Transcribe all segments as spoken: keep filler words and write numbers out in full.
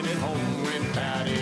it home with Patty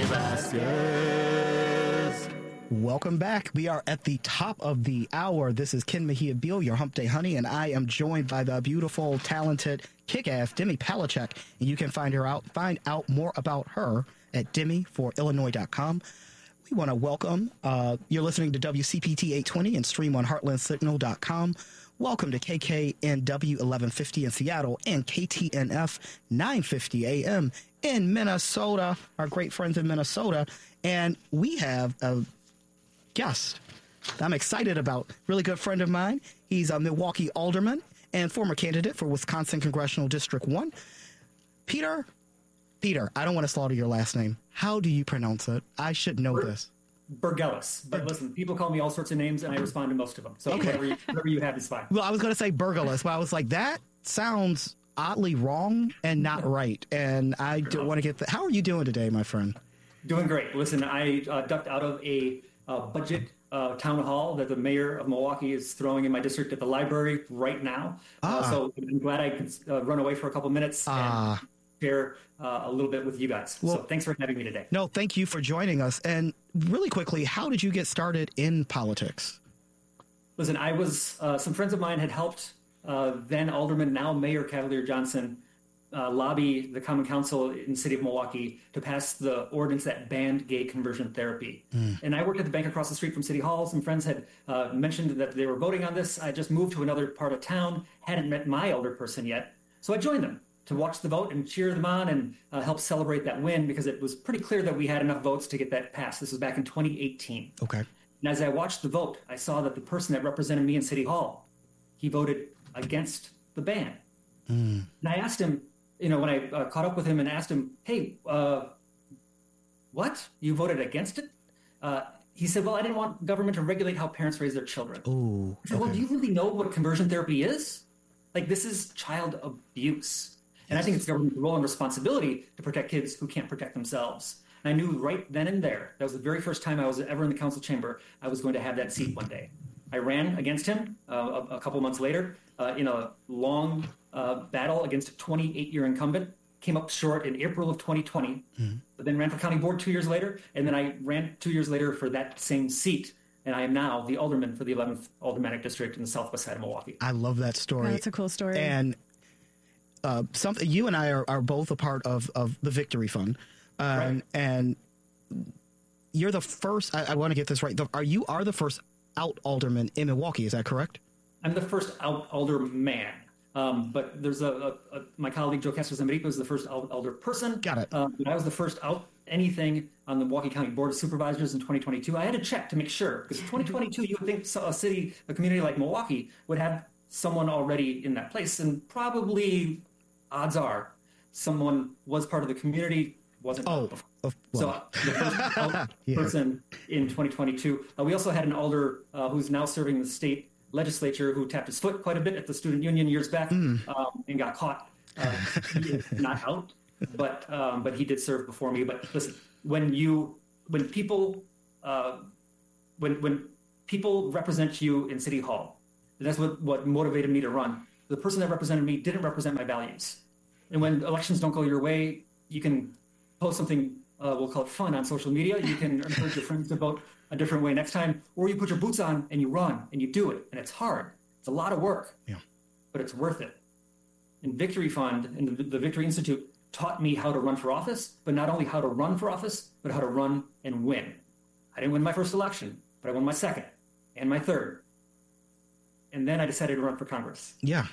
Vasquez. Welcome back. We are at the top of the hour. This is Ken Mejia Beal, your Hump Day Honey, and I am joined by the beautiful, talented, kick-ass Demi Palachuk. And you can find her out, find out more about her at demi for illinois dot com. We want to welcome, uh, you're listening to W C P T eight twenty and stream on heartland signal dot com. Welcome to K K N W eleven fifty in Seattle and K T N F nine fifty A M in Minnesota, our great friends in Minnesota. And we have a guest I'm excited about. Really good friend of mine. He's a Milwaukee alderman and former candidate for Wisconsin Congressional District one. Peter, Peter, I don't want to slaughter your last name. How do you pronounce it? I should know Ber- this. Burgelis. But listen, people call me all sorts of names, and I respond to most of them. So Okay. whatever, you, whatever you have is fine. Well, I was going to say Burgelis, but I was like, that sounds oddly wrong and not right. And I don't want to get the, how are you doing today, my friend? Doing great. Listen, I uh, ducked out of a uh, budget uh, town hall that the mayor of Milwaukee is throwing in my district at the library right now. Ah. Uh, so I'm glad I could uh, run away for a couple minutes Ah. and share uh, a little bit with you guys. Well- so thanks for having me today. No, thank you for joining us. And really quickly, how did you get started in politics? Listen, I was, uh, some friends of mine had helped uh, then Alderman, now Mayor Cavalier Johnson, uh, lobby the Common Council in the city of Milwaukee to pass the ordinance that banned gay conversion therapy. Mm. And I worked at the bank across the street from City Hall. Some friends had uh, mentioned that they were voting on this. I just moved to another part of town, hadn't met my elder person yet. So I joined them to watch the vote and cheer them on and uh, help celebrate that win because it was pretty clear that we had enough votes to get that passed. This was back in twenty eighteen. Okay. And as I watched the vote, I saw that the person that represented me in City Hall, he voted against the ban. Mm. And I asked him, you know, when I uh, caught up with him and asked him, hey, uh, what? You voted against it? Uh, he said, well, I didn't want government to regulate how parents raise their children. Ooh, I said, well, okay. do you really know what conversion therapy is? Like, this is child abuse. And I think it's government's role and responsibility to protect kids who can't protect themselves. And I knew right then and there, that was the very first time I was ever in the council chamber, I was going to have that seat one day. I ran against him uh, a, a couple months later uh, in a long uh, battle against a twenty-eight-year incumbent. Came up short in April of twenty twenty, Mm-hmm. but then ran for county board two years later. And then I ran two years later for that same seat. And I am now the alderman for the eleventh aldermanic district in the southwest side of Milwaukee. I love that story. That's a cool story. And uh, something you and I are, are both a part of, of the Victory Fund. Um, Right. And you're the first, I, I want to get this right. The, are you are the first out alderman in Milwaukee. Is that correct? I'm the first out alderman. Um, but there's a, a, a my colleague Joe Castro-Zamerico is the first out, alder person. Got it. Um, but I was the first out anything on the Milwaukee County Board of Supervisors in twenty twenty-two. I had to check to make sure because twenty twenty-two you would think so- a city, a community like Milwaukee would have someone already in that place, and probably odds are someone was part of the community, wasn't Oh, before. of, So well, the first out Yeah. person in twenty twenty-two. Uh, we also had an alder uh, who's now serving the state legislature who tapped his foot quite a bit at the student union years back Hmm. um, and got caught. Uh, he is not out, but um, but he did serve before me. But listen, when you when people uh, when when people represent you in City Hall, that's what what motivated me to run. The person that represented me didn't represent my values, and when elections don't go your way, you can post something. Uh, we'll call it fun on social media. You can encourage your friends to vote a different way next time, or you put your boots on and you run and you do it, and it's hard. It's a lot of work, Yeah. but it's worth it. And Victory Fund and the, the Victory Institute taught me how to run for office, but not only how to run for office, but how to run and win. I didn't win my first election, but I won my second and my third. And then I decided to run for Congress. yeah.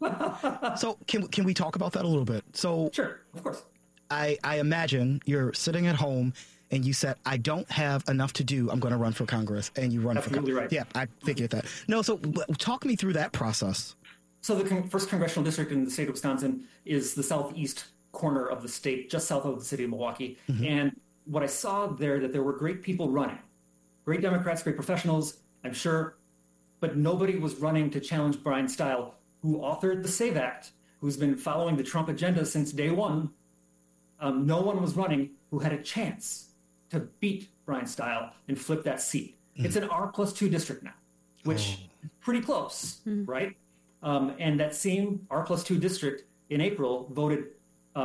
So can can we talk about that a little bit? So Sure, of course. I, I imagine you're sitting at home and you said, I don't have enough to do. I'm going to run for Congress. And you run Absolutely for right. Congress. Yeah, I figured that. No, so w- talk me through that process. So the con- first congressional district in the state of Wisconsin is the southeast corner of the state, just south of the city of Milwaukee. Mm-hmm. And what I saw there, that there were great people running, great Democrats, great professionals, I'm sure, but nobody was running to challenge Brian Stile, who authored the SAVE Act, who's been following the Trump agenda since day one. Um, no one was running who had a chance to beat Brian Stile and flip that seat. Mm. It's an R plus two district now, which Oh. is pretty close, right? Um, and that same R plus two district in April voted uh, f-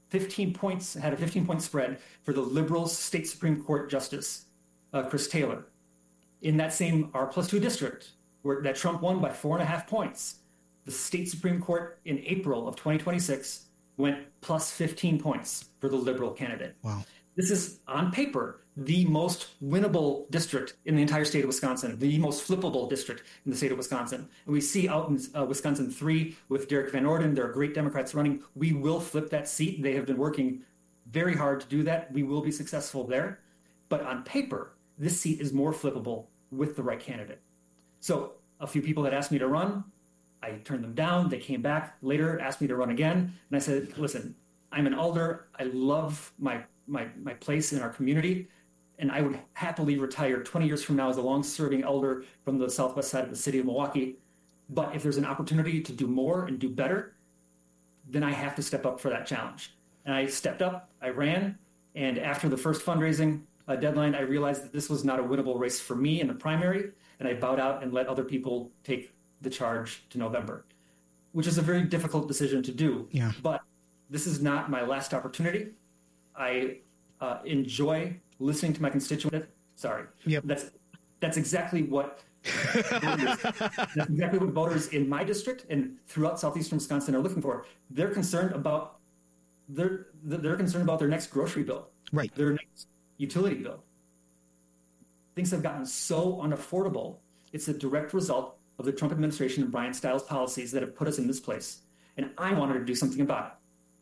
fifteen points, had a fifteen point spread for the Liberal State Supreme Court Justice, uh, Chris Taylor. In that same R plus two district, where that Trump won by four and a half points, the State Supreme Court in April of twenty twenty-six went plus fifteen points for the Liberal candidate. Wow. This is, on paper, the most winnable district in the entire state of Wisconsin, the most flippable district in the state of Wisconsin. And we see out in uh, Wisconsin three with Derek Van Orden, there are great Democrats running. We will flip that seat. They have been working very hard to do that. We will be successful there. But on paper, this seat is more flippable with the right candidate. So a few people had asked me to run. I turned them down. They came back later, asked me to run again. And I said, listen, I'm an alder. I love my my my place in our community, and I would happily retire twenty years from now as a long-serving elder from the southwest side of the city of Milwaukee. But if there's an opportunity to do more and do better, then I have to step up for that challenge. And I stepped up, I ran, and after the first fundraising uh, deadline, I realized that this was not a winnable race for me in the primary, and I bowed out and let other people take the charge to November, which is a very difficult decision to do. Yeah. But this is not my last opportunity. I uh, enjoy listening to my constituents. Sorry. Yep. That's that's exactly what voters, that's exactly what voters in my district and throughout southeastern Wisconsin are looking for. They're concerned about they're they're concerned about their next grocery bill, right? Their next utility bill. Things have gotten so unaffordable. It's a direct result of the Trump administration and Brian Stiles policies that have put us in this place. And I wanted to do something about it.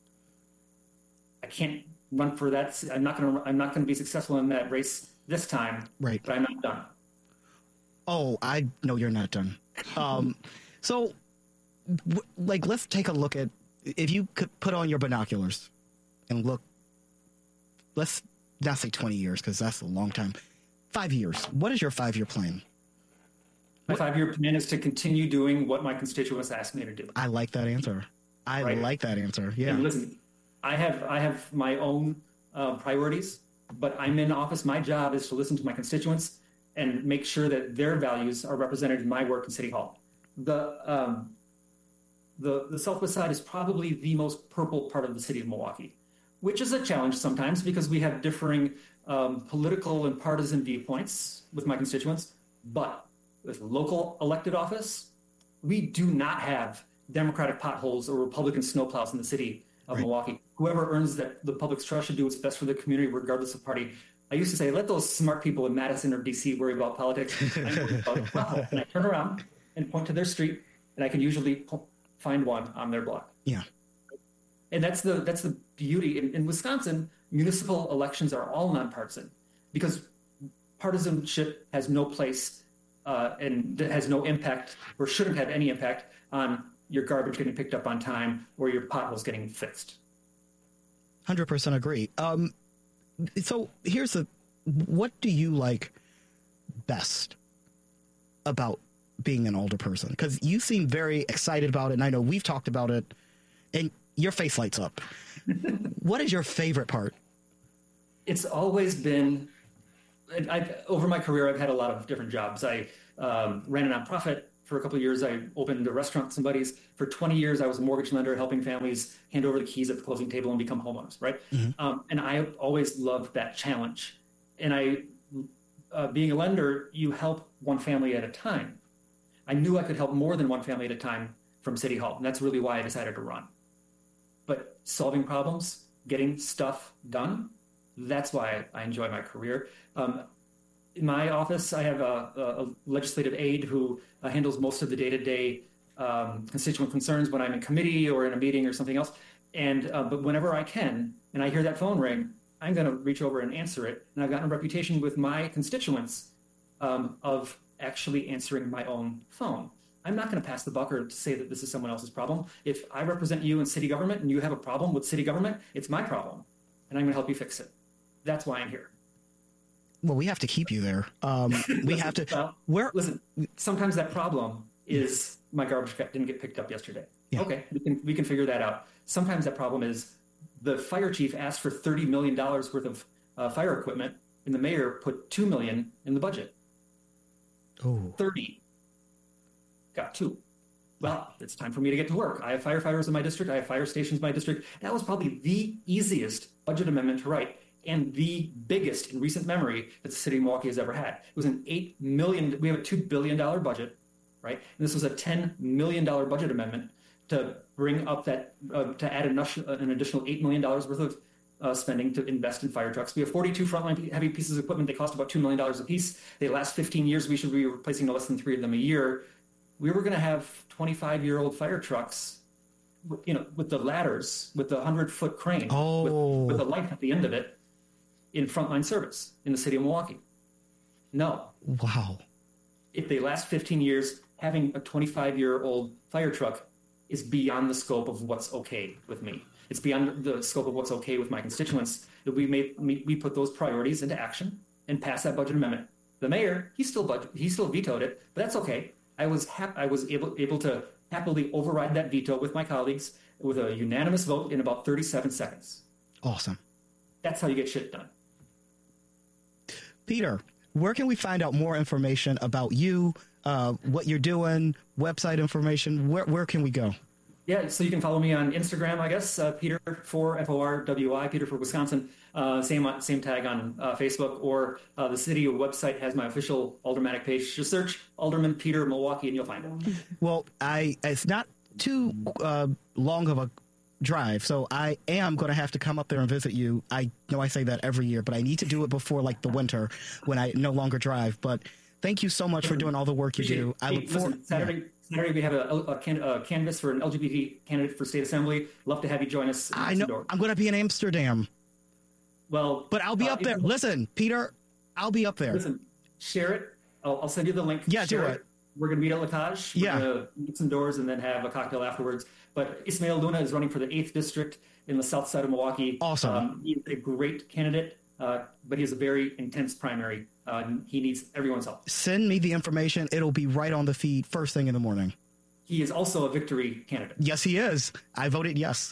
I can't run for that. I'm not going to. I'm not going to be successful in that race this time. Right. But I'm not done. Oh, I know you're not done. Um, so, w- like, let's take a look at if you could put on your binoculars and look. Let's not say twenty years because that's a long time. Five years. What is your five-year plan? My five-year plan is to continue doing what my constituents asked me to do. I like that answer. I right? like that answer. Yeah. And listen, I have I have my own uh, priorities, but I'm in office. My job is to listen to my constituents and make sure that their values are represented in my work in City Hall. The um, the the Southwest Side is probably the most purple part of the city of Milwaukee, which is a challenge sometimes because we have differing um, political and partisan viewpoints with my constituents. But with local elected office, we do not have Democratic potholes or Republican snowplows in the city of right. Milwaukee. Whoever earns that the public's trust should do what's best for the community, regardless of party. I used to say, let those smart people in Madison or D C worry about politics. I worry about pothole. And I turn around and point to their street, and I can usually po- find one on their block. Yeah. And that's the that's the beauty. In, in Wisconsin, municipal elections are all nonpartisan because partisanship has no place uh, and has no impact or shouldn't have any impact on your garbage getting picked up on time or your potholes getting fixed. one hundred percent agree. Um, so here's the, what do you like best about being an older person? Because you seem very excited about it, and I know we've talked about it, and your face lights up. What is your favorite part? It's always been, I've, over my career, I've had a lot of different jobs. I um, ran a nonprofit. For a couple of years, I opened a restaurant with somebody's. For twenty years, I was a mortgage lender helping families hand over the keys at the closing table and become homeowners, right? Mm-hmm. Um, and I always loved that challenge. And I, uh, being a lender, you help one family at a time. I knew I could help more than one family at a time from City Hall, and that's really why I decided to run. But solving problems, getting stuff done, that's why I enjoy my career. Um, in my office, I have a, a legislative aide who uh, handles most of the day-to-day um, constituent concerns when I'm in committee or in a meeting or something else. And uh, but whenever I can, and I hear that phone ring, I'm going to reach over and answer it. And I've gotten a reputation with my constituents um, of actually answering my own phone. I'm not going to pass the buck or to say that this is someone else's problem. If I represent you in city government and you have a problem with city government, it's my problem, and I'm going to help you fix it. That's why I'm here. Well, we have to keep you there. Um, we listen, have to. Well, where? Listen, sometimes that problem is my garbage didn't get picked up yesterday. Yeah. Okay, we can we can figure that out. Sometimes that problem is the fire chief asked for thirty million dollars worth of uh, fire equipment, and the mayor put two million dollars in the budget. Oh, thirty got two. well, it's time for me to get to work. I have firefighters in my district. I have fire stations in my district. That was probably the easiest budget amendment to write and the biggest in recent memory that the city of Milwaukee has ever had. It was an eight million dollars, we have a two billion dollars budget, right? And this was a ten million dollars budget amendment to bring up that, uh, to add an, an additional eight million dollars worth of uh, spending to invest in fire trucks. We have forty-two frontline heavy pieces of equipment. They cost about two million dollars a piece. They last fifteen years. We should be replacing no less than three of them a year. We were going to have twenty-five-year-old fire trucks, you know, with the ladders, with the hundred-foot crane, oh. with, with a light at the end of it, in frontline service in the city of Milwaukee. No. Wow. If they last fifteen years, having a twenty-five-year-old fire truck is beyond the scope of what's okay with me. It's beyond the scope of what's okay with my constituents. That we made, we put those priorities into action and pass that budget amendment. The mayor, he still budget, he still vetoed it, but that's okay. I was hap- I was able able to happily override that veto with my colleagues with a unanimous vote in about thirty-seven seconds. Awesome. That's how you get shit done. Peter, where can we find out more information about you, uh, what you're doing, website information? Where where can we go? Yeah, so you can follow me on Instagram, I guess, uh, Peter for F O R W I, Peter for Wisconsin. Uh, same same tag on uh, Facebook, or uh, the city website has my official Aldermanic page. Just search Alderman Peter Milwaukee and you'll find it. Well, I it's not too uh, long of a drive, so I am going to have to come up there and visit you. I know I say that every year, but I need to do it before like the winter when I no longer drive. But thank you so much for doing all the work you do. I look forward. Saturday, yeah. Saturday we have a, a, can, a canvas for an L G B T candidate for state assembly. Love to have you join us. I know door. I'm going to be in Amsterdam. Well, but I'll be uh, up there. Listen, Peter, I'll be up there. Listen, share it. I'll, I'll send you the link. Yeah, share do it. it. We're going to meet at Lacage. We're yeah. going to meet some doors and then have a cocktail afterwards. But Ismail Luna is running for the eighth district in the south side of Milwaukee. Awesome. Um, he's a great candidate, uh, but he has a very intense primary. Uh, he needs everyone's help. Send me the information. It'll be right on the feed first thing in the morning. He is also a victory candidate. Yes, he is. I voted yes.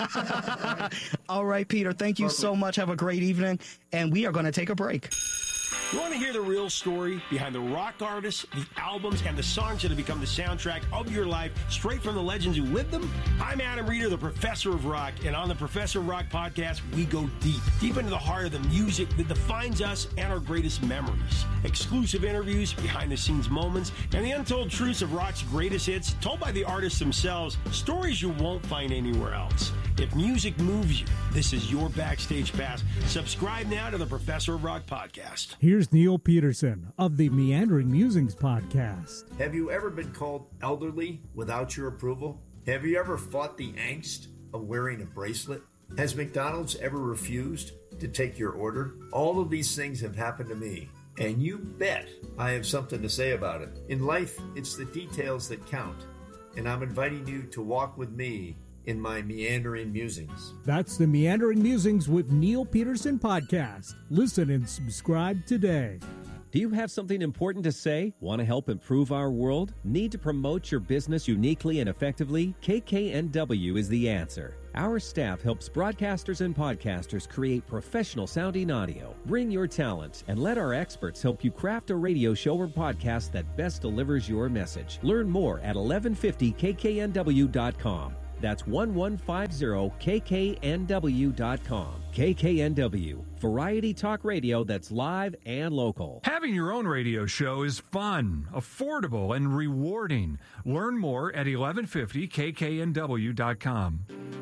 All right, Peter, thank you Perfect. so much. Have a great evening. And we are going to take a break. You want to hear the real story behind the rock artists, the albums, and the songs that have become the soundtrack of your life, straight from the legends who lived them? I'm Adam Reeder, the Professor of Rock, and on the Professor of Rock podcast, we go deep, deep into the heart of the music that defines us and our greatest memories. Exclusive interviews, behind-the-scenes moments, and the untold truths of rock's greatest hits, told by the artists themselves, stories you won't find anywhere else. If music moves you, this is your backstage pass. Subscribe now to the Professor of Rock podcast. Here's Neil Peterson of the Meandering Musings podcast. Have you ever been called elderly without your approval? Have you ever fought the angst of wearing a bracelet? Has McDonald's ever refused to take your order? All of these things have happened to me, and you bet I have something to say about it. In life, it's the details that count, and I'm inviting you to walk with me in my Meandering Musings. That's the Meandering Musings with Neil Peterson podcast. Listen and subscribe today. Do you have something important to say? Want to help improve our world? Need to promote your business uniquely and effectively? K K N W is the answer. Our staff helps broadcasters and podcasters create professional sounding audio. Bring your talent and let our experts help you craft a radio show or podcast that best delivers your message. Learn more at eleven fifty K K N W dot com. That's eleven fifty K K N W dot com. K K N W, variety talk radio that's live and local. Having your own radio show is fun, affordable, and rewarding. Learn more at eleven fifty K K N W dot com.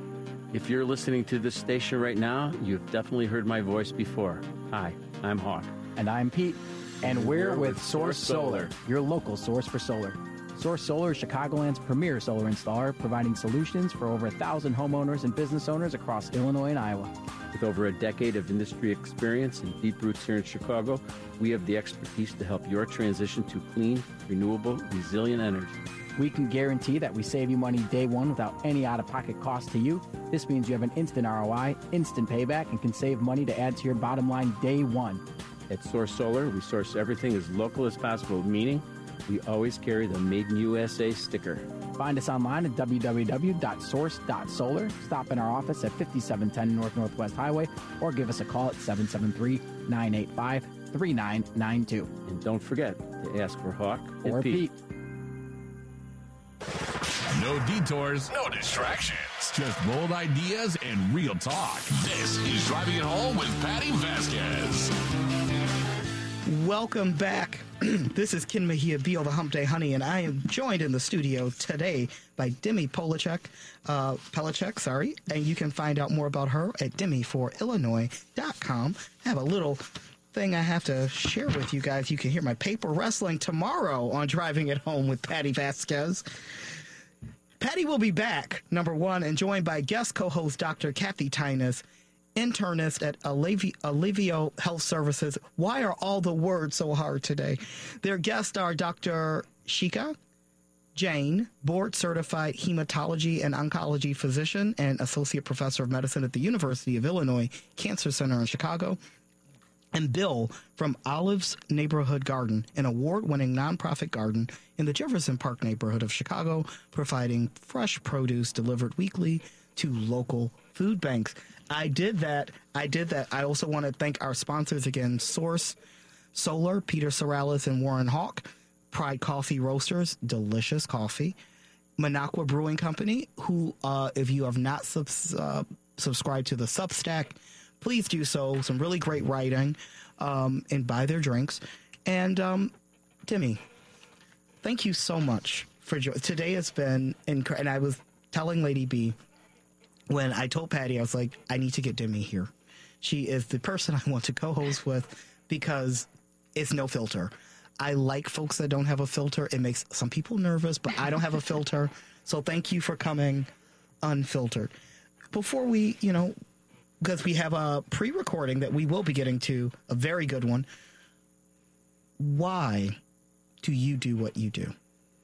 If you're listening to this station right now, you've definitely heard my voice before. Hi, I'm Hawk. And I'm Pete. And we're with Source Solar, your local source for solar. Source Solar is Chicagoland's premier solar installer, providing solutions for over a thousand homeowners and business owners across Illinois and Iowa. With over a decade of industry experience and deep roots here in Chicago, we have the expertise to help your transition to clean, renewable, resilient energy. We can guarantee that we save you money day one without any out-of-pocket cost to you. This means you have an instant R O I, instant payback, and can save money to add to your bottom line day one. At Source Solar, we source everything as local as possible, meaning we always carry the Made in U S A sticker. Find us online at w w w dot source dot solar. Stop in our office at fifty-seven ten North Northwest Highway or give us a call at seven seven three, nine eight five, three nine nine two. And don't forget to ask for Hawk or and Pete. Pete. No detours, no distractions. Just bold ideas and real talk. This is Driving It Home with Patty Vasquez. Welcome back. This is Ken Mejia Beal, the Hump Day Honey, and I am joined in the studio today by Demi Polachek, uh, Pelachek, sorry, and you can find out more about her at demi for illinois dot com. I have a little thing I have to share with you guys. You can hear my paper wrestling tomorrow on Driving It Home with Patty Vasquez. Patty will be back, number one, and joined by guest co-host Doctor Kathy Tynas, internist at Alivio, Alivio Health Services. Why are all the words so hard today? Their guests are Doctor Shika Jain, board-certified hematology and oncology physician and associate professor of medicine at the University of Illinois Cancer Center in Chicago, and Bill from Olive's Neighborhood Garden, an award-winning nonprofit garden in the Jefferson Park neighborhood of Chicago, providing fresh produce delivered weekly to local food banks. I did that. I did that. I also want to thank our sponsors again, Source Solar, Peter Sorrellis and Warren Hawk, Pride Coffee Roasters, delicious coffee, Minocqua Brewing Company, who, uh, if you have not subs- uh, subscribed to the Substack, please do so. Some really great writing, um, and buy their drinks. And um, Demi, thank you so much for jo- today. Has been incredible. And I was telling Lady B, when I told Patty, I was like, I need to get Demi here. She is the person I want to co-host with because it's no filter. I like folks that don't have a filter. It makes some people nervous, but I don't have a filter. So thank you for coming unfiltered. Before we, you know, because we have a pre-recording that we will be getting to, a very good one. Why do you do what you do?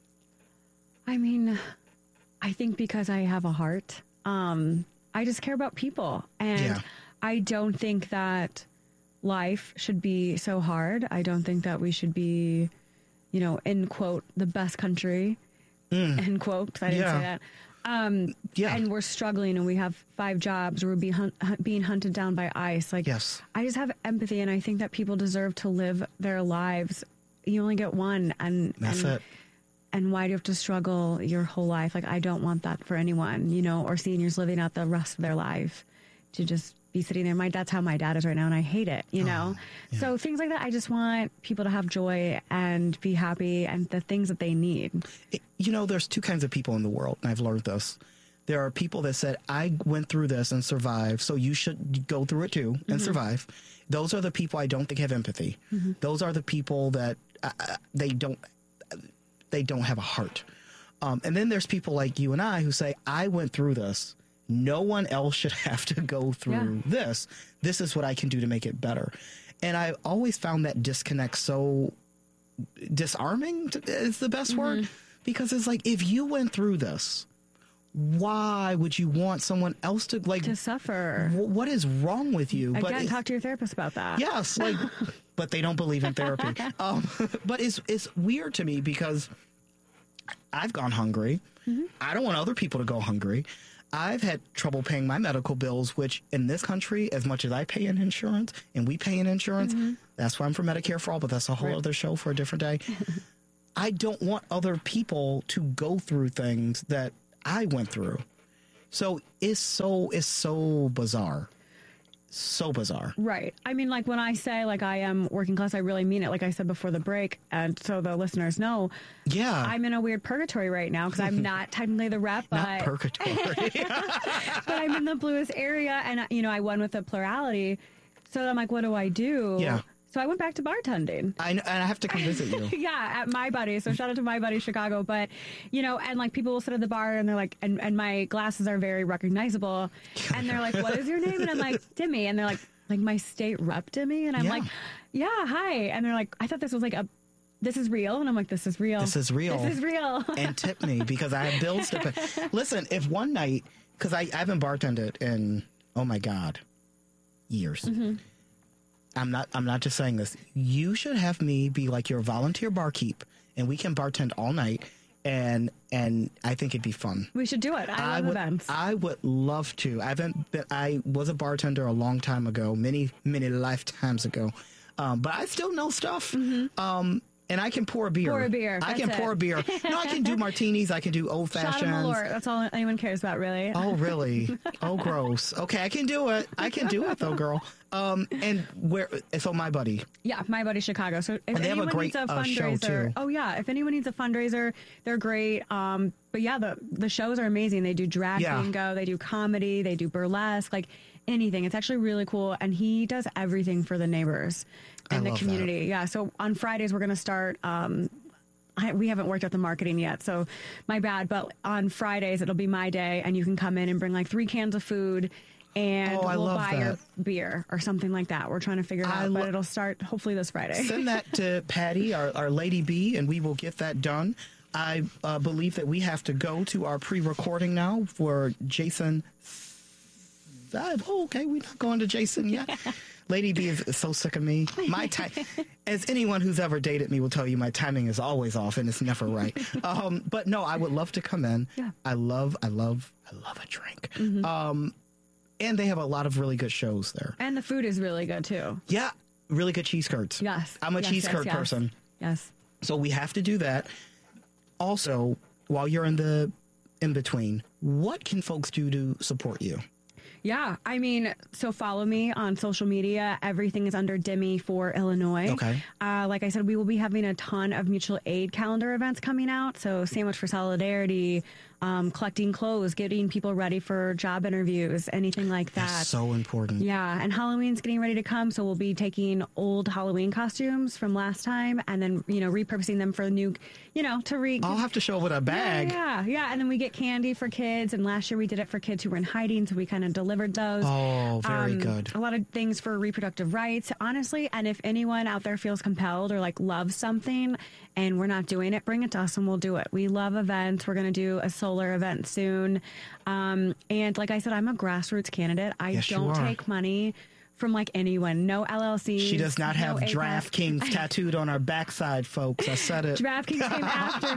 I mean, I think because I have a heart. Um, I just care about people. And yeah. I don't think that life should be so hard. I don't think that we should be, you know, in quote, the best country, mm. end quote, because I didn't yeah. say that. Um, yeah. And we're struggling and we have five jobs or we're being, hunt, being hunted down by ICE. Like, yes. I just have empathy and I think that people deserve to live their lives. You only get one. And that's and, it. And why do you have to struggle your whole life? Like, I don't want that for anyone, you know, or seniors living out the rest of their life to just be sitting there. My that's how my dad is right now, and I hate it, you know? Oh, yeah. So things like that, I just want people to have joy and be happy and the things that they need. It, you know, there's two kinds of people in the world, and I've learned this. There are people that said, I went through this and survived, so you should go through it too and mm-hmm. survive. Those are the people I don't think have empathy. Mm-hmm. Those are the people that uh, they don't they don't have a heart. Um, and then there's people like you and I who say, I went through this. No one else should have to go through yeah. this. This is what I can do to make it better. And I've always found that disconnect so disarming is the best mm-hmm. word, because it's like, if you went through this, why would you want someone else to like to suffer? W- what is wrong with you? Again, but talk to your therapist about that. Yes, like, but they don't believe in therapy. Um, but it's it's weird to me because I've gone hungry. Mm-hmm. I don't want other people to go hungry. I've had trouble paying my medical bills, which in this country, as much as I pay in insurance and we pay in insurance, mm-hmm. that's why I'm for Medicare for All, but that's a whole right. other show for a different day. I don't want other people to go through things that I went through. So it's so, it's so bizarre. So bizarre. Right. I mean, like when I say like I am working class, I really mean it. Like I said before the break, and so the listeners know. Yeah. I'm in a weird purgatory right now because I'm not technically the rep, but not purgatory. But I'm in the bluest area, and you know I won with the plurality. So I'm like, what do I do? Yeah. So I went back to bartending. I know, and I have to come visit you. Yeah, at My Buddy. So shout out to My Buddy Chicago. But, you know, and like people will sit at the bar and they're like, and, and my glasses are very recognizable. And they're like, what is your name? And I'm like, Demi. And they're like, like my state rep Demi. And I'm yeah. like, yeah, hi. And they're like, I thought this was like a, this is real. And I'm like, this is real. This is real. This is real. And tip me because I have bills to pay. Listen, if one night, because I, I haven't bartended in, oh my God, years. Mm-hmm. I'm not I'm not just saying this. You should have me be like your volunteer barkeep, and we can bartend all night, and and I think it'd be fun. We should do it. I, I love would, events. I would love to. I haven't been, I was a bartender a long time ago, many, many lifetimes ago. Um, but I still know stuff. Mm-hmm. Um, And I can pour beer. Pour a beer. I That's can it. pour beer. No, I can do martinis. I can do old Shot of fashions. Malort. That's all anyone cares about, really. Oh, really? Oh, gross. Okay, I can do it. I can do it, though, girl. Um, and where? So my buddy. Yeah, My Buddy Chicago. So if And they have a anyone great, needs a uh, show, fundraiser, too. oh yeah, if anyone needs a fundraiser, they're great. Um, but yeah, the the shows are amazing. They do drag Yeah. bingo, they do comedy, they do burlesque, like anything. It's actually really cool, and he does everything for the neighbors I and the love community. Yeah. So on Fridays we're gonna start. Um, I, we haven't worked out the marketing yet, so my bad. But on Fridays it'll be my day, and you can come in and bring like three cans of food. And Oh, I we'll love buy your that. beer or something like that. We're trying to figure it I out, lo- but it'll start hopefully this Friday. Send that to Patty, our, our Lady B, and we will get that done. I uh, believe that we have to go to our pre-recording now for Jason. Five. Oh, okay, we're not going to Jason yet. Lady B is so sick of me. My time, as anyone who's ever dated me will tell you, my timing is always off and it's never right. Um, but no, I would love to come in. Yeah. I love, I love, I love a drink. Mhm. Um, and they have a lot of really good shows there. And the food is really good too. Yeah, really good cheese curds. Yes. I'm a Yes, cheese yes, curd yes. person. Yes. So we have to do that. Also, while you're in the in between, what can folks do to support you? Yeah. I mean, so follow me on social media. Everything is under Dimmy for Illinois. Okay. Uh, like I said, we will be having a ton of mutual aid calendar events coming out. So Sandwich for Solidarity, um, collecting clothes, getting people ready for job interviews, anything like that. That's so important. Yeah, and Halloween's getting ready to come, so we'll be taking old Halloween costumes from last time and then, you know, repurposing them for new, you know, to re. I'll have to show up with a bag. Yeah, yeah, yeah, and then we get candy for kids, and last year we did it for kids who were in hiding, so we kind of delivered those. Oh, very Um, good. A lot of things for reproductive rights, honestly, and if anyone out there feels compelled or like loves something and we're not doing it, bring it to us and we'll do it. We love events. We're going to do a solar event soon. Um, and like I said, I'm a grassroots candidate. I Yes, you don't are. take money from like anyone. No L L Cs. She does not have no A P A C. DraftKings tattooed on her backside, folks. I said it. DraftKings came after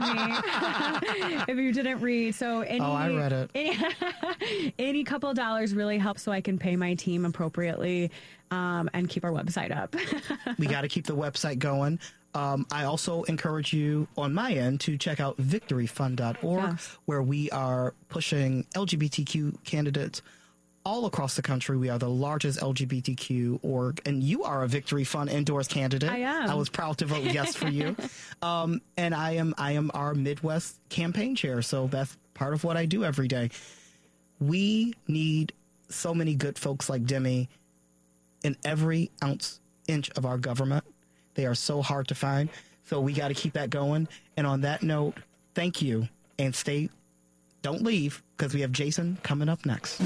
me. If you didn't read, so any, Oh, I read it. Any, any couple of dollars really helps, so I can pay my team appropriately um, and keep our website up. We got to keep the website going. Um, I also encourage you on my end to check out victory fund dot org, Yes. where we are pushing L G B T Q candidates all across the country. We are the largest L G B T Q org, and you are a Victory Fund endorsed candidate. I am. I was proud to vote yes for you. Um, and I am I am our Midwest campaign chair, so that's part of what I do every day. We need so many good folks like Demi in every ounce inch of our government. They are so hard to find, so we got to keep that going. And on that note, thank you, and stay. Don't leave, because we have Jason coming up next.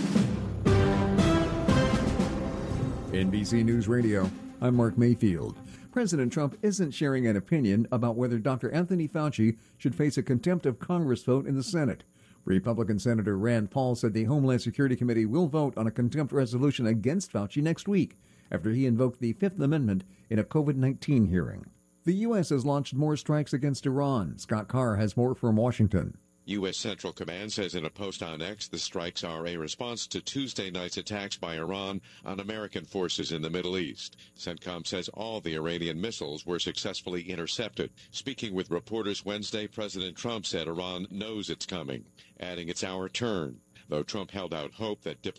N B C News Radio, I'm Mark Mayfield. President Trump isn't sharing an opinion about whether Doctor Anthony Fauci should face a contempt of Congress vote in the Senate. Republican Senator Rand Paul said the Homeland Security Committee will vote on a contempt resolution against Fauci next week after he invoked the Fifth Amendment in a COVID nineteen hearing. The U S has launched more strikes against Iran. Scott Carr has more from Washington. U S. Central Command says in a post on X the strikes are a response to Tuesday night's attacks by Iran on American forces in the Middle East. CENTCOM says all the Iranian missiles were successfully intercepted. Speaking with reporters Wednesday, President Trump said Iran knows it's coming, adding it's our turn, though Trump held out hope that diplomatic